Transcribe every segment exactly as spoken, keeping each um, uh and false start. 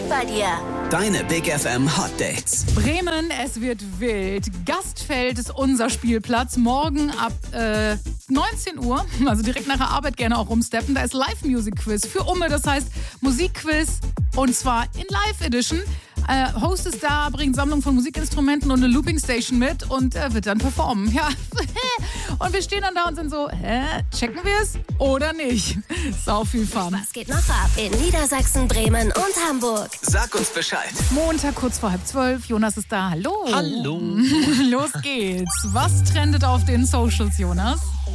geht bei dir? Deine Big F M Hot Dates. Bremen, es wird wild. Gastfeld ist unser Spielplatz. Morgen ab äh, neunzehn Uhr, also direkt nach der Arbeit gerne auch rumsteppen. Da ist Live-Music-Quiz für Umme, das heißt Musikquiz und zwar in Live-Edition. Äh, Host ist da, bringt Sammlung von Musikinstrumenten und eine Looping-Station mit und äh, wird dann performen. Ja. Und wir stehen dann da und sind so, hä, checken wir es oder nicht? Sau viel Fun. Was geht noch ab in Niedersachsen, Bremen und Hamburg? Sag uns Bescheid. Montag kurz vor halb zwölf. Jonas ist da. Hallo. Hallo. Los geht's. Was trendet auf den Socials, Jonas?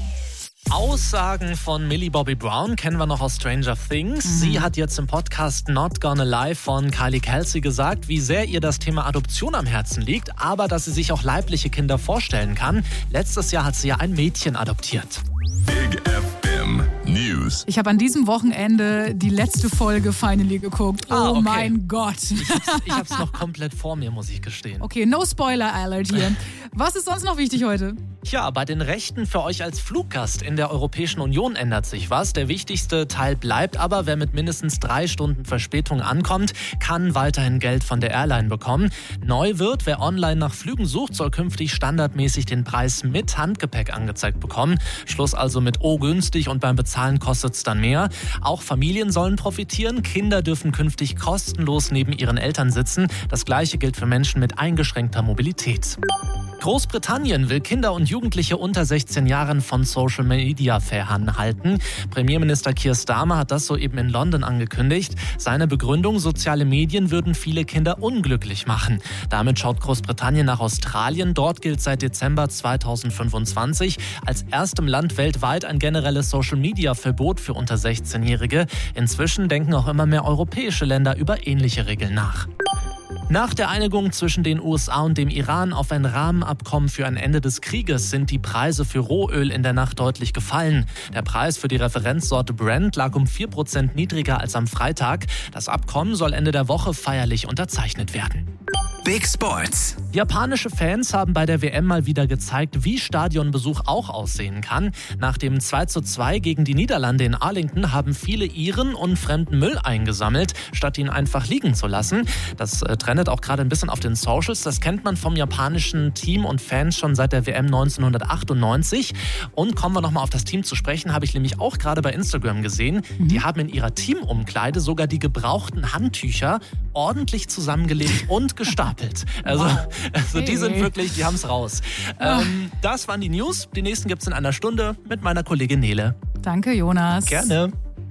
Aussagen von Millie Bobby Brown kennen wir noch aus Stranger Things. Mhm. Sie hat jetzt im Podcast Not Gonna Lie von Kylie Kelsey gesagt, wie sehr ihr das Thema Adoption am Herzen liegt, aber dass sie sich auch leibliche Kinder vorstellen kann. Letztes Jahr hat sie ja ein Mädchen adoptiert. Big F M News. Ich habe an diesem Wochenende die letzte Folge Finally geguckt. Oh Ah, okay. mein Gott. Ich hab's, ich hab's noch komplett vor mir, muss ich gestehen. Okay, no Spoiler Alert hier. Was ist sonst noch wichtig heute? Tja, bei den Rechten für euch als Fluggast in der Europäischen Union ändert sich was. Der wichtigste Teil bleibt aber, wer mit mindestens drei Stunden Verspätung ankommt, kann weiterhin Geld von der Airline bekommen. Neu wird, wer online nach Flügen sucht, soll künftig standardmäßig den Preis mit Handgepäck angezeigt bekommen. Schluss also mit oh günstig und beim Bezahlen kostet's dann mehr. Auch Familien sollen profitieren. Kinder dürfen künftig kostenlos neben ihren Eltern sitzen. Das Gleiche gilt für Menschen mit eingeschränkter Mobilität. Großbritannien will Kinder und Jugendliche unter sechzehn Jahren von Social Media fernhalten. Premierminister Keir Starmer hat das soeben in London angekündigt. Seine Begründung, soziale Medien würden viele Kinder unglücklich machen. Damit schaut Großbritannien nach Australien. Dort gilt seit Dezember zweitausendfünfundzwanzig als erstem Land weltweit ein generelles Social Media Verbot für unter sechzehnjährige. Inzwischen denken auch immer mehr europäische Länder über ähnliche Regeln nach. Nach der Einigung zwischen den U S A und dem Iran auf ein Rahmenabkommen für ein Ende des Krieges sind die Preise für Rohöl in der Nacht deutlich gefallen. Der Preis für die Referenzsorte Brent lag um vier Prozent niedriger als am Freitag. Das Abkommen soll Ende der Woche feierlich unterzeichnet werden. Big Sports. Japanische Fans haben bei der W M mal wieder gezeigt, wie Stadionbesuch auch aussehen kann. Nach dem zwei zu zwei gegen die Niederlande in Arlington haben viele Iren und fremden Müll eingesammelt, statt ihn einfach liegen zu lassen. Das äh, trendet auch gerade ein bisschen auf den Socials. Das kennt man vom japanischen Team und Fans schon seit der W M neunzehnhundertachtundneunzig. Und kommen wir nochmal auf das Team zu sprechen, habe ich nämlich auch gerade bei Instagram gesehen. Mhm. Die haben in ihrer Teamumkleide sogar die gebrauchten Handtücher ordentlich zusammengelegt und gestapelt. Also, Wow. also die Hey. sind wirklich, die haben es raus. Ähm, das waren die News. Die nächsten gibt es in einer Stunde mit meiner Kollegin Nele. Danke, Jonas. Gerne.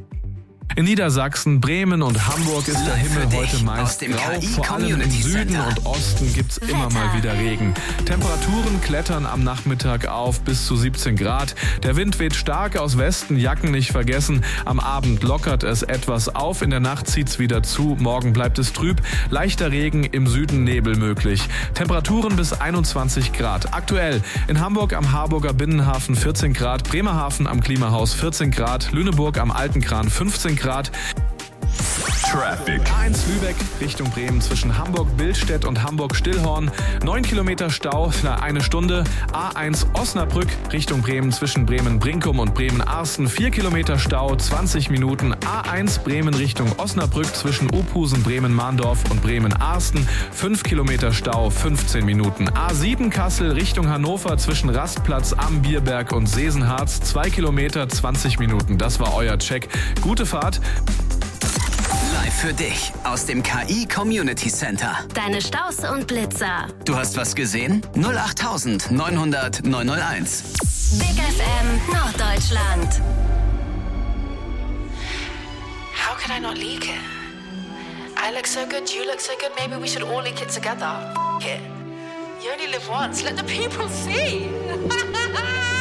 In Niedersachsen, Bremen und Hamburg ist der Live Himmel für dich heute aus meist dem grau. K I Vor allem im Community Süden Center. und Osten gibt's immer mal wieder Regen. Temperaturen klettern am Nachmittag auf bis zu siebzehn Grad. Der Wind weht stark aus Westen, Jacken nicht vergessen. Am Abend lockert es etwas auf, in der Nacht zieht's wieder zu. Morgen bleibt es trüb. Leichter Regen, im Süden Nebel möglich. Temperaturen bis einundzwanzig Grad. Aktuell in Hamburg am Harburger Binnenhafen vierzehn Grad, Bremerhaven am Klimahaus vierzehn Grad, Lüneburg am Altenkran fünfzehn Grad. Traffic. A eins Lübeck Richtung Bremen zwischen Hamburg-Billstedt und Hamburg-Stillhorn. neun Kilometer Stau, na, eine Stunde. A eins Osnabrück Richtung Bremen zwischen Bremen-Brinkum und Bremen-Arsten. vier Kilometer Stau, zwanzig Minuten. A eins Bremen Richtung Osnabrück zwischen Ophusen, Bremen-Mahndorf und Bremen-Arsten. fünf Kilometer Stau, fünfzehn Minuten. A sieben Kassel Richtung Hannover zwischen Rastplatz am Bierberg und Sesenharz. zwei Kilometer, zwanzig Minuten. Das war euer Check. Gute Fahrt. Live für dich aus dem K I Community Center. Deine Staus und Blitzer. Du hast was gesehen? null acht neun null null neun null eins. Big F M Norddeutschland. How could I not leak it? I look so good, you look so good, maybe we should all leak it together. F- it. You only live once, let the people see.